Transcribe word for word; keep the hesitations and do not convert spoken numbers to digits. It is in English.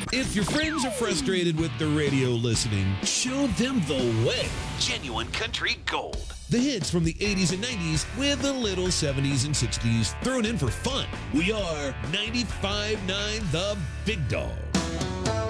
If your friends are frustrated with the radio listening, show them the way. Genuine Country Gold. The hits from the eighties and nineties with a little seventies and sixties thrown in for fun. We are ninety-five point nine The Big Dog.